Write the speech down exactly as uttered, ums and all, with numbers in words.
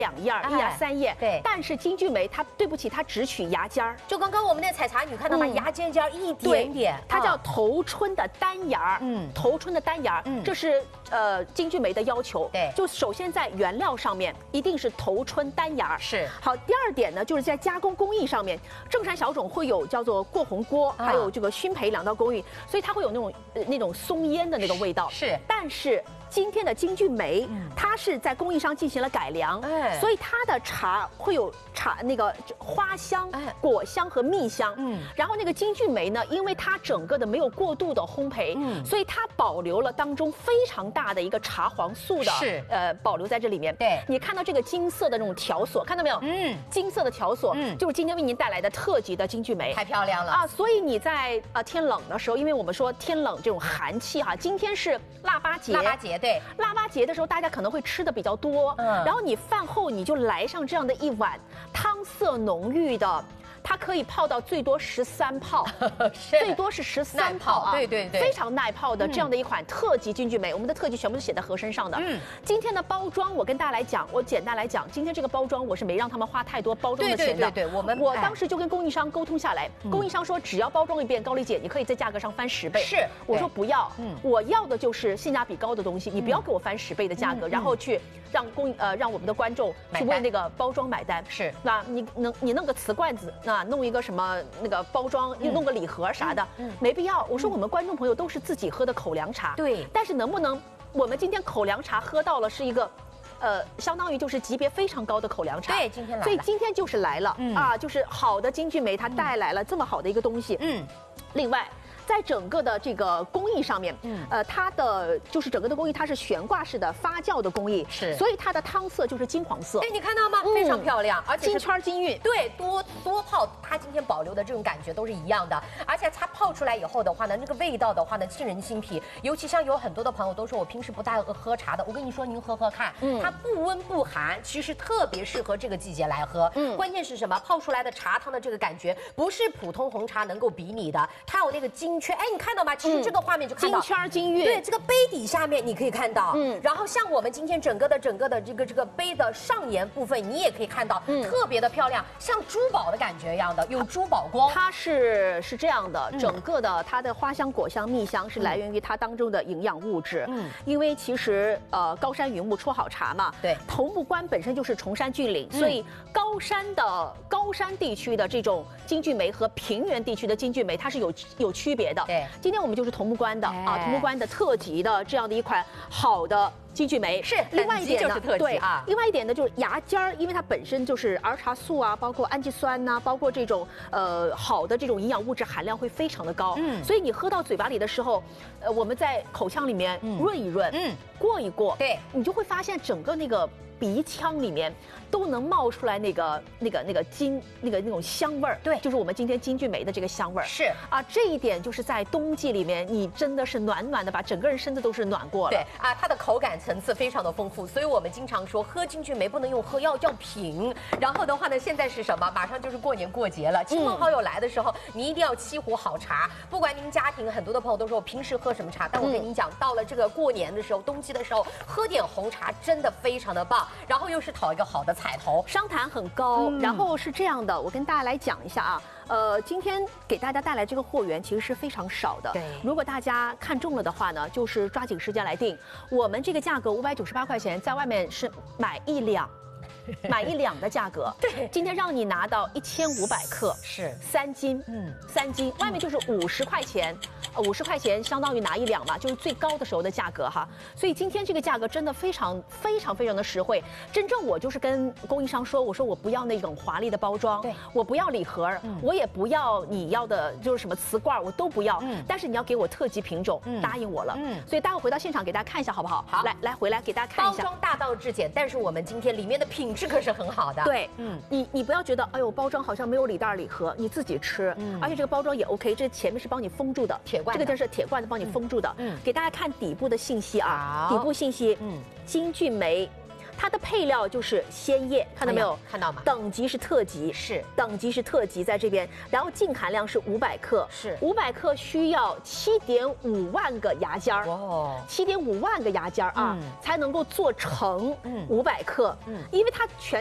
两页儿，一牙三页。 对， 但是金骏眉它对不起，它只取牙尖儿。 就刚刚我们那采茶女看到吗？牙尖尖一点点， 它叫头春的单牙。嗯，头春的单牙，嗯，这是呃金骏眉的要求。 对， 就首先在原料上面一定是头春单牙。 是。 好，第二点呢，就是在加工工艺上面，正山小种会有叫做过红锅，还有这个熏焙两道工艺，所以它会有那种呃那种松烟的那个味道。 是， 但是。今天的金骏眉，它是在工艺上进行了改良，哎，所以它的茶会有茶那个花香、果香和蜜香，嗯，然后那个金骏眉呢，因为它整个的没有过度的烘焙，嗯，所以它保留了当中非常大的一个茶黄素的， 是呃保留在这里面。对，你看到这个金色的那种条索，看到没有？嗯，金色的条索，嗯，就是今天为您带来的特级的金骏眉， 太漂亮了啊！ 所以你在呃天冷的时候，因为我们说天冷这种寒气哈，今天是腊八节， 腊八节。对， 腊八节的时候，大家可能会吃的比较多，嗯，然后你饭后你就来上这样的一碗汤色浓郁的。它可以泡到最多十三泡，最多是十三泡啊！ 对对对， 非常耐泡的这样的一款特级金骏眉，我们的特级全部是写在盒身上的。嗯，今天的包装我跟大家来讲，我简单来讲，今天这个包装我是没让他们花太多包装的钱的。 对对对，我们我当时就跟供应商沟通下来，供应商说只要包装一遍，高丽姐你可以在价格上翻十倍。 是， 我说不要，嗯，我要的就是性价比高的东西，你不要给我翻十倍的价格，然后去让供呃让我们的观众去为那个包装买单。 是， 那你能你弄个瓷罐子，那弄一个什么？那个包装，又弄个礼盒啥的，嗯，没必要。我说我们观众朋友都是自己喝的口粮茶， 对。 但是能不能，我们今天口粮茶喝到了是一个，呃，相当于就是级别非常高的口粮茶。 对，今天来了。 所以今天就是来了，啊，就是好的金骏眉它带来了这么好的一个东西。嗯，另外。在整个的这个工艺上面，嗯，呃，它的就是整个的工艺，它是悬挂式的发酵的工艺， 是， 所以它的汤色就是金黄色。 哎，你看到吗？非常漂亮，而且金圈金韵。 对，多多泡，它今天保留的这种感觉都是一样的，而且它泡出来以后的话呢，那个味道的话呢，沁人心脾。尤其像有很多的朋友都说我平时不大喝茶的，我跟你说，您喝喝看，嗯，它不温不寒，其实特别适合这个季节来喝。嗯，关键是什么？泡出来的茶汤的这个感觉，不是普通红茶能够比拟的，它有那个金圈。哎，你看到吗？其实这个画面就看到金圈金韵， 对，这个杯底下面你可以看到，嗯，然后像我们今天整个的整个的这个这个杯的上沿部分，你也可以看到，嗯，特别的漂亮，像珠宝的感觉一样的，有珠宝光。 它是是这样的，整个的它的花香、果香、蜜香是来源于它当中的营养物质，嗯，因为其实呃高山云雾出好茶嘛， 对， 头目关本身就是崇山峻岭，所以高山的高山地区的这种金骏眉和平原地区的金骏眉它是有有区别的。 对， 今天我们就是桐木关的啊，桐木关的特级的这样的一款好的金骏眉。 是， 另外一点呢， 对啊， 另外一点呢就是牙尖儿，因为它本身就是儿茶素啊，包括氨基酸呐、啊，包括这种呃好的这种营养物质含量会非常的高，嗯，所以你喝到嘴巴里的时候，呃，我们在口腔里面润一润，嗯，过一过， 对， 你就会发现整个那个鼻腔里面都能冒出来那个那个那个金那个那种香味儿， 对， 就是我们今天金骏眉的这个香味儿。 是啊，这一点就是在冬季里面，你真的是暖暖的，把整个人身子都是暖过了。 对啊，它的口感层次非常的丰富，所以我们经常说喝金骏眉不能用喝，要要品。然后的话呢，现在是什么？马上就是过年过节了，亲朋好友来的时候，你一定要沏壶好茶。不管您家庭，很多的朋友都说我平时喝什么茶，但我跟您讲，到了这个过年的时候，冬季的时候，喝点红茶真的非常的棒。然后又是讨一个好的彩头， 商谈很高。嗯、然后是这样的，我跟大家来讲一下啊。呃，今天给大家带来这个货源其实是非常少的。 对， 如果大家看中了的话呢，就是抓紧时间来定。我们这个价格五百九十八块钱，在外面是买一两。买一两的价格， 对， 今天让你拿到一千五百克， 是三斤，嗯，三斤，外面就是五十块钱，呃，五十块钱相当于拿一两嘛，就是最高的时候的价格哈。所以今天这个价格真的非常非常非常的实惠。真正我就是跟供应商说，我说我不要那种华丽的包装， 对， 我不要礼盒，嗯、我也不要你要的就是什么瓷罐，我都不要，嗯，但是你要给我特级品种，嗯、答应我了，嗯，所以待会回到现场给大家看一下好不好？ 好， 来来回来给大家看一下。 包装大道至简，但是我们今天里面的品质可是很好的。 对，嗯，你你不要觉得，哎呦，包装好像没有礼袋礼盒，你自己吃，嗯，而且这个包装也 OK， 这前面是帮你封住的， 铁罐， 这个就是铁罐子帮你封住的，嗯，给大家看底部的信息啊，底部信息，嗯，金骏眉。 它的配料就是鲜叶，看到没有？ 看到吗？ 等级是特级， 是等级是特级在这边，然后净含量是五百克， 是五百克需要七点五万个牙尖儿， 哦， 七点五万个牙尖儿啊，才能够做成五百克，嗯，因为它全。